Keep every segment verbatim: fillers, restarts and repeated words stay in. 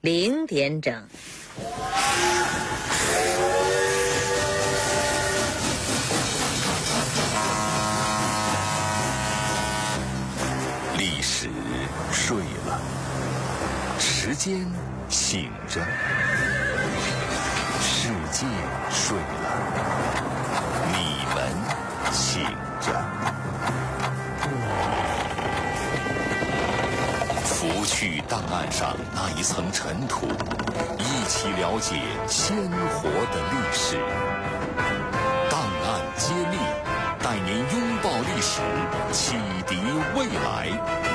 零点整。 历史睡了，时间醒着，世界睡了，你们醒着。拂去档案上那一层尘土，一起了解鲜活的历史。档案揭秘，带您拥抱历史，启迪未来。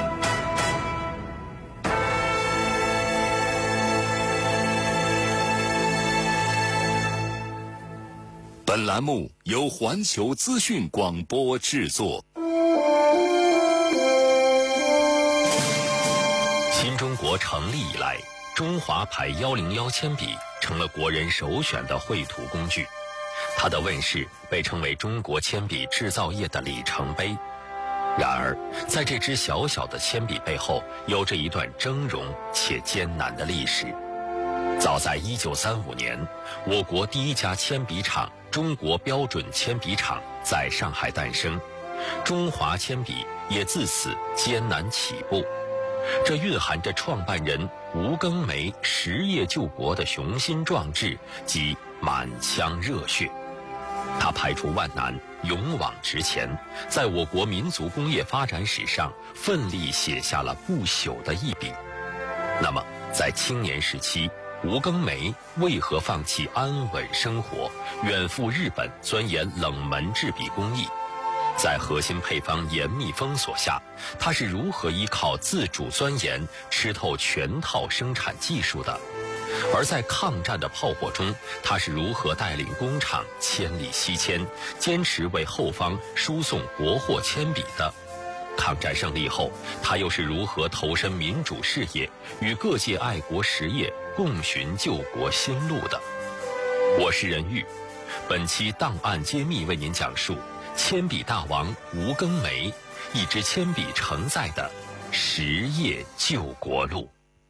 本栏目由环球资讯广播制作。 新中国成立以来，中华牌一零一铅笔成了国人首选的绘图工具。它的问世被称为中国铅笔制造业的里程碑。然而，在这支小小的铅笔背后，有着一段峥嵘且艰难的历史。早在一九三五年，我国第一家铅笔厂中国标准铅笔厂在上海诞生，中华铅笔也自此艰难起步。这蕴含着创办人吴庚梅实业救国的雄心壮志及满腔热血。他排除万难，勇往直前，在我国民族工业发展史上奋力写下了不朽的一笔。那么，在青年时期，吴庚梅为何放弃安稳生活，远赴日本钻研冷门制笔工艺？在核心配方严密封锁下，他是如何依靠自主钻研吃透全套生产技术的？而在抗战的炮火中，他是如何带领工厂千里西迁，坚持为后方输送国货铅笔的？抗战胜利后，他又是如何投身民主事业，与各界爱国实业共寻救国新路的？我是任玉，本期档案揭秘为您讲述铅笔大王吴庚梅，一支铅笔承载的实业救国路。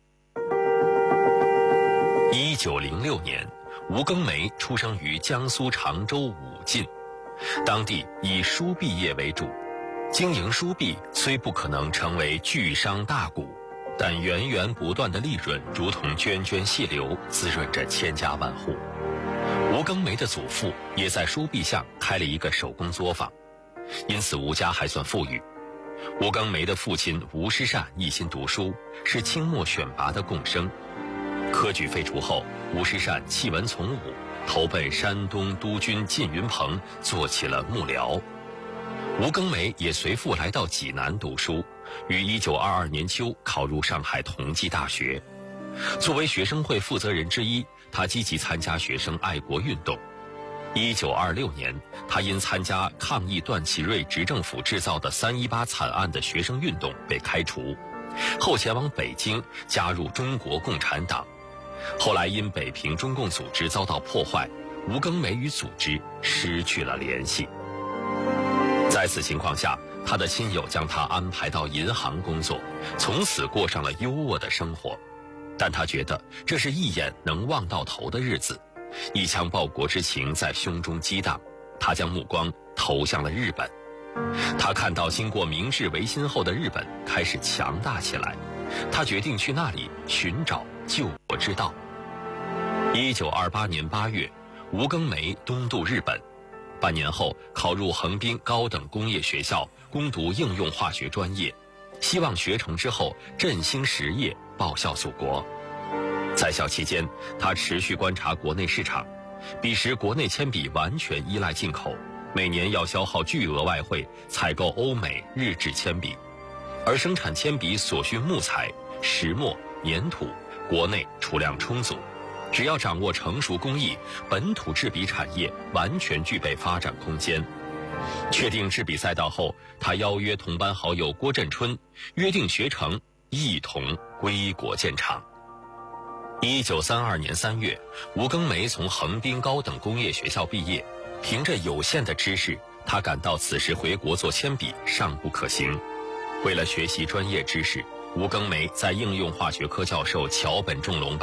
一九零六年，吴庚梅出生于江苏常州武进，当地以书币业为主。经营书币虽不可能成为巨商大贾，但源源不断的利润如同涓涓细流，滋润着千家万户。吴庚梅的祖父也在书币巷开了一个手工作坊，因此吴家还算富裕。吴庚梅的父亲吴师善一心读书，是清末选拔的贡生。科举废除后，吴师善弃文从武，投奔山东督军靳云鹏，做起了幕僚。吴庚梅也随父来到济南读书，于一九二二年秋考入上海同济大学。作为学生会负责人之一，他积极参加学生爱国运动。一九二六年，他因参加抗议段祺瑞执政府制造的三一八惨案的学生运动被开除，后前往北京加入中国共产党。后来因北平中共组织遭到破坏，吴庚梅与组织失去了联系。在此情况下，他的亲友将他安排到银行工作，从此过上了优渥的生活。但他觉得这是一眼能望到头的日子，一腔报国之情在胸中激荡，他将目光投向了日本。他看到经过明治维新后的日本开始强大起来，他决定去那里寻找救国之道。一九二八年八月，吴庚梅东渡日本，半年后考入横滨高等工业学校攻读应用化学专业，希望学成之后振兴实业，报效祖国。在校期间，他持续观察国内市场，彼时国内铅笔完全依赖进口，每年要消耗巨额外汇采购欧美日制铅笔，而生产铅笔所需木材、石墨、粘土国内储量充足，只要掌握成熟工艺，本土制笔产业完全具备发展空间。确定制笔赛道后，他邀约同班好友郭振春，约定学成，一同归国建厂。一九三二年三月，吴庚梅从横滨高等工业学校毕业，凭着有限的知识，他感到此时回国做铅笔尚不可行。为了学习专业知识，吴庚梅在应用化学科教授桥本仲龙